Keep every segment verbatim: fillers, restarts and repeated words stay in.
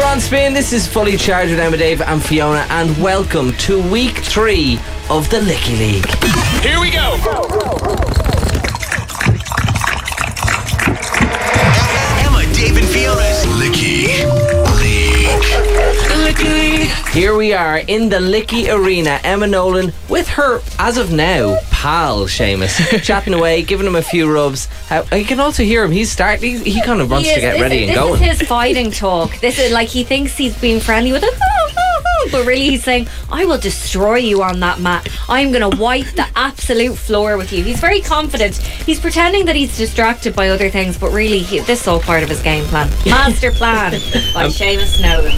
on Spin. This is Fully Charged with Emma, Dave and Fiona, and welcome to week three of the Licky League. Here we go. Emma, Dave and Fiona's Licky League. Licky League. Here we are in the Licky Arena. Emma Nolan with her, as of now, pal Seamus, chatting away, giving him a few rubs. Uh, you can also hear him. He's starting. He, he kind of wants He is, to get this ready is, and this going. This is his fighting talk. This is like he thinks he's being friendly with it, but really he's saying, "I will destroy you on that mat. I'm going to wipe the absolute floor with you." He's very confident. He's pretending that he's distracted by other things, but really, he, this is all part of his game plan. Master plan by Um, Seamus Nolan.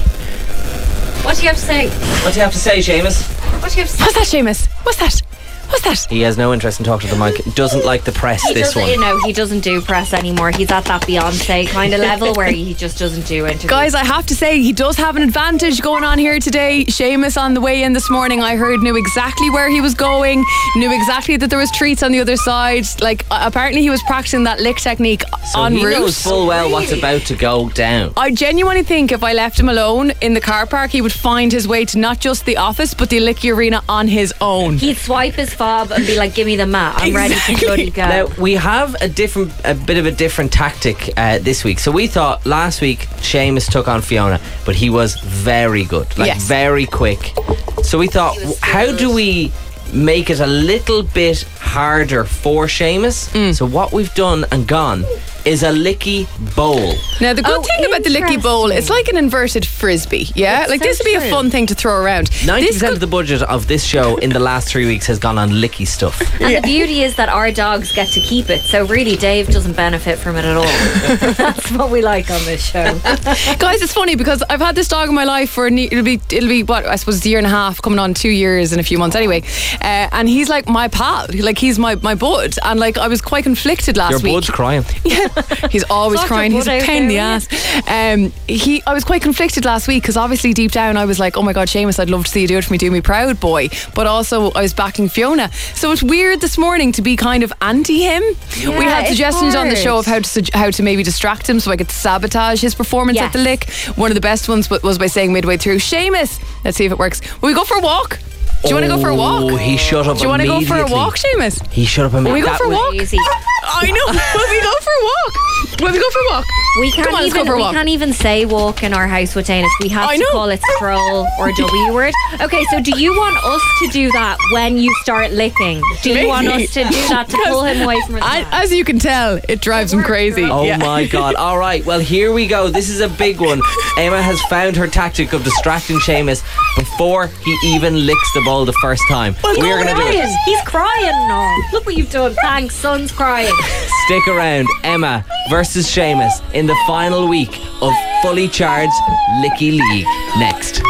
What do you have to say? What do you have to say, Seamus? What do you have to say? What's that, Seamus? What's that? What's that? He has no interest in talking to the mic. Doesn't like the press. He This doesn't, one. you know, he doesn't do press anymore. He's at that Beyonce kind of level where he just doesn't do interviews. Guys, I have to say, he does have an advantage going on here today. Seamus on the way in this morning, I heard, knew exactly where he was going, knew exactly that there was treats on the other side. Like, uh, apparently he was practicing that lick technique So en he route. knows full well what's about to go down. I genuinely think if I left him alone in the car park, he would find his way to not just the office, but the Licky Arena on his own. He'd swipe his fob and be like, "Give me the mat. I'm ready to bloody go." Now we have a different, a bit of a different tactic uh, this week. So we thought last week Seamus took on Fiona, but he was very good, like Yes. very quick. So we thought, He was so how good. do we make it a little bit harder for Seamus? Mm. So what we've done and gone is a Licky Bowl. Now, the good Oh, thing about the Licky Bowl, it's interesting. like an inverted frisbee, yeah? It's like, so this would be a true. fun thing to throw around. ninety This percent could- of the budget of this show in the last three weeks has gone on Licky stuff. And the beauty is that our dogs get to keep it. So really, Dave doesn't benefit from it at all. That's what we like on this show. Guys, it's funny because I've had this dog in my life for ne- it'll be it'll be what I suppose a year and a half, coming on two years in a few months anyway, uh, and he's like my pal, like he's my my bud, and like I was quite conflicted last Your week. bud's crying. Yeah, he's always Sort your crying. He's bud a out pain in the there, ass. Um, he, I was quite conflicted last week because obviously deep down I was like, oh my God, Seamus, I'd love to see you do it for me, do me proud, boy. But also I was backing Fiona, so it's weird this morning to be kind of anti him. Yeah, we had it's suggestions on the hard. show of how to sug- how to maybe distract him so I could sabotage his performance at the Yes. lick. One of the best ones wa- was by saying midway through, Seamus, let's see if it works. Will we go for a walk? Do you want to go for a walk? Oh, he shut up. Do you want to go for a immediately. walk, Seamus? He shut up Will we immediately. go for a That was- walk? Crazy. I know. Will we go for a walk? Will we go for a walk? We can't Come on, let's even go for a we walk. can't even say walk in our house with Danish. We have I to know. call it stroll or W word. Okay, so do you want us to do that when you start licking? Do you want Maybe. us to do that to pull him away from his I, mat? as you can tell, it drives him crazy. Oh Yeah. my God. All right, well, here we go. This is a big one. Emma has found her tactic of distracting Seamus before he even licks the bowl the first time. Well, we are he's going to do crying. it. He's crying now. Look what you've done. Thanks, son's crying. Stick around. Emma versus Seamus in the final week of Fully Charged Licky League. Next.